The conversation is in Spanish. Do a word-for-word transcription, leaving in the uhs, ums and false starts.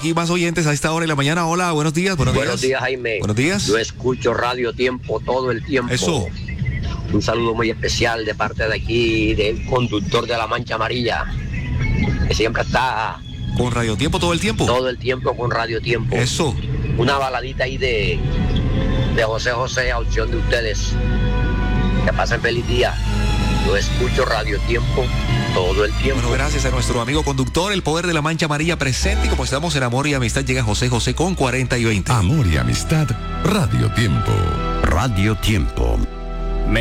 aquí más oyentes a esta hora de la mañana. Hola, buenos días, buenos días. Buenos días, Jaime. Buenos días. Yo escucho Radio Tiempo todo el tiempo. Eso. Un saludo muy especial de parte de aquí, del conductor de la Mancha Amarilla, que siempre está... ¿Con Radio Tiempo todo el tiempo? Todo el tiempo con Radio Tiempo. Eso. Una baladita ahí de, de José José, a opción de ustedes. Que pasen feliz día. Yo escucho Radio Tiempo todo el tiempo. Bueno, gracias a nuestro amigo conductor, el poder de la Mancha Amarilla presente. Y como estamos en Amor y Amistad, llega José José con cuarenta y veinte. Amor y Amistad, Radio Tiempo. Radio Tiempo.